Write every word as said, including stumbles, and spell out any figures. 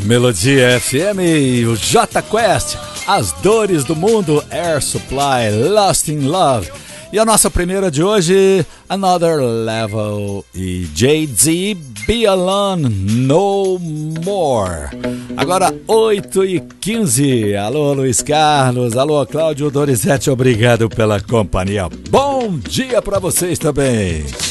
Melodia F M, o J Quest, As Dores do Mundo, Air Supply, Lost in Love. E a nossa primeira de hoje, Another Level e Jay-Z, Be Alone No More. Agora oito e quinze. Alô Luiz Carlos, alô Cláudio Dorizete, obrigado pela companhia. Bom dia para vocês também.